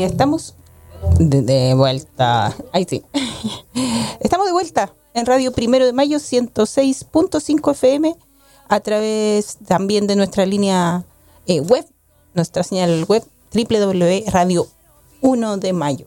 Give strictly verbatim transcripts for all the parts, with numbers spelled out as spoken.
estamos de, de vuelta. Ahí sí. Estamos de vuelta en Radio Primero de Mayo ciento seis punto cinco F M, a través también de nuestra línea eh, web, nuestra señal web doble u doble u doble u punto radio uno de mayo.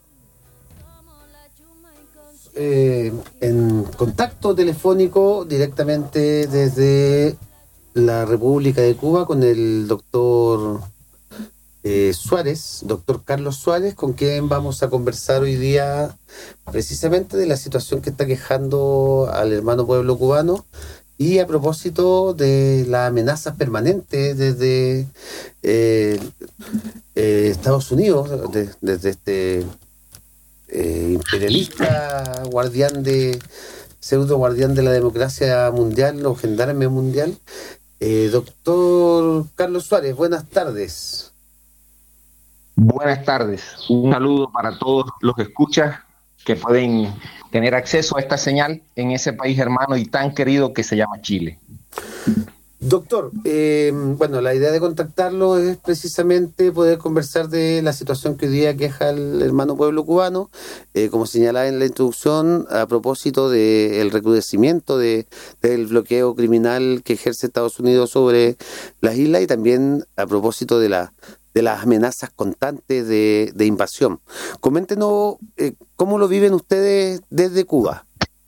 Eh, en contacto telefónico directamente desde la República de Cuba con el doctor eh, Suárez, doctor Carlos Suárez, con quien vamos a conversar hoy día precisamente de la situación que está quejando al hermano pueblo cubano, y a propósito de las amenazas permanentes desde eh, eh, Estados Unidos, de, desde este eh, imperialista guardián de pseudo guardián de la democracia mundial o gendarme mundial. Eh, doctor Carlos Suárez, buenas tardes. Buenas tardes, un saludo para todos los que escuchan, que pueden tener acceso a esta señal en ese país hermano y tan querido que se llama Chile. Doctor, eh, bueno, la idea de contactarlo es precisamente poder conversar de la situación que hoy día queja al hermano pueblo cubano, eh, como señalaba en la introducción, a propósito del recrudecimiento de, del bloqueo criminal que ejerce Estados Unidos sobre las islas, y también a propósito de la de las amenazas constantes de, de invasión. Coméntenos eh, cómo lo viven ustedes desde Cuba.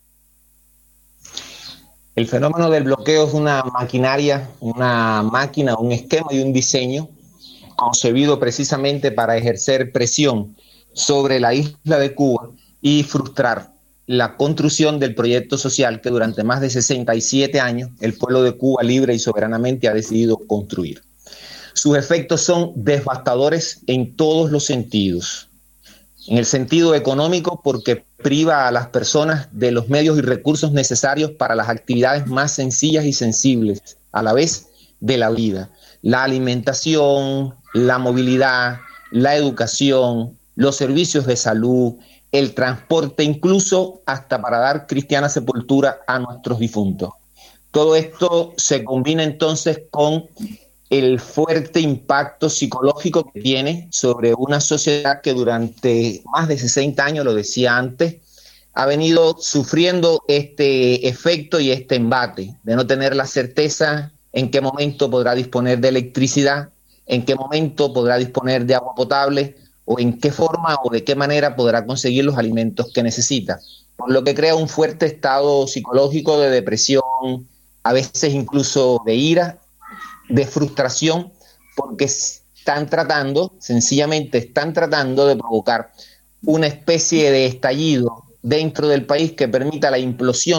El fenómeno del bloqueo es una maquinaria, una máquina, un esquema y un diseño concebido precisamente para ejercer presión sobre la isla de Cuba y frustrar la construcción del proyecto social que durante más de sesenta y siete años el pueblo de Cuba libre y soberanamente ha decidido construir. Sus efectos son devastadores en todos los sentidos. En el sentido económico, porque priva a las personas de los medios y recursos necesarios para las actividades más sencillas y sensibles, a la vez de la vida. La alimentación, la movilidad, la educación, los servicios de salud, el transporte, incluso hasta para dar cristiana sepultura a nuestros difuntos. Todo esto se combina entonces con el fuerte impacto psicológico que tiene sobre una sociedad que durante más de sesenta años, lo decía antes, ha venido sufriendo este efecto y este embate de no tener la certeza en qué momento podrá disponer de electricidad, en qué momento podrá disponer de agua potable, o en qué forma o de qué manera podrá conseguir los alimentos que necesita. Por lo que crea un fuerte estado psicológico de depresión, a veces incluso de ira, de frustración, porque están tratando, sencillamente están tratando de provocar una especie de estallido dentro del país que permita la implosión